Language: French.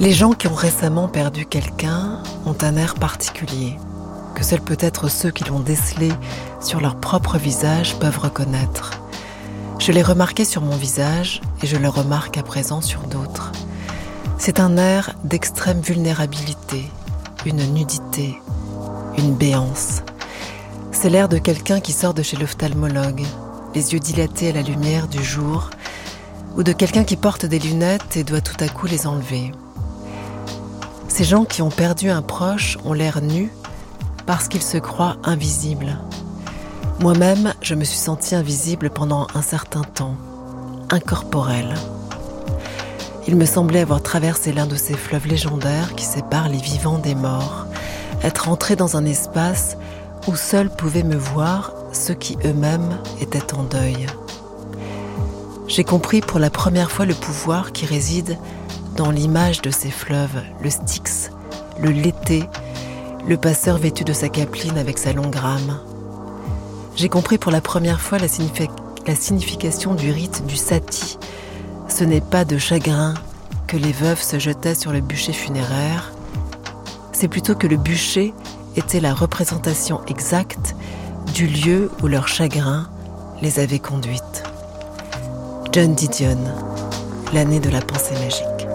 Les gens qui ont récemment perdu quelqu'un ont un air particulier, que seuls peut-être ceux qui l'ont décelé sur leur propre visage peuvent reconnaître. Je l'ai remarqué sur mon visage et je le remarque à présent sur d'autres. C'est un air d'extrême vulnérabilité, une nudité, une béance. C'est l'air de quelqu'un qui sort de chez l'ophtalmologue, les yeux dilatés à la lumière du jour, ou de quelqu'un qui porte des lunettes et doit tout à coup les enlever. Ces gens qui ont perdu un proche ont l'air nus parce qu'ils se croient invisibles. Moi-même, je me suis sentie invisible pendant un certain temps, incorporelle. Il me semblait avoir traversé l'un de ces fleuves légendaires qui séparent les vivants des morts, être entré dans un espace où seuls pouvaient me voir ceux qui eux-mêmes étaient en deuil. J'ai compris pour la première fois le pouvoir qui réside dans l'image de ces fleuves, le Styx, le Lété, le passeur vêtu de sa capeline avec sa longue rame. J'ai compris pour la première fois la signification du rite du sati. Ce n'est pas de chagrin que les veuves se jetaient sur le bûcher funéraire, c'est plutôt que le bûcher était la représentation exacte du lieu où leur chagrin les avait conduites. John Didion, l'année de la pensée magique.